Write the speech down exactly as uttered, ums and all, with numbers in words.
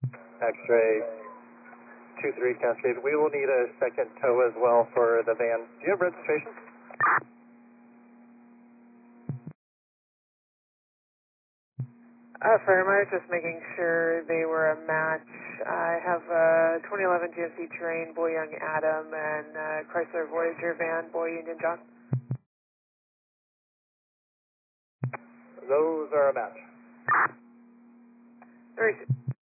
X-ray two three Cascade. We will need a second tow as well for the van. Do you have registration? Uh, Fairmont, just making sure they were a match. I have a twenty eleven G M C Terrain, Boy Young Adam, and uh, Chrysler Voyager van, Boy Union John. Those are a match. Very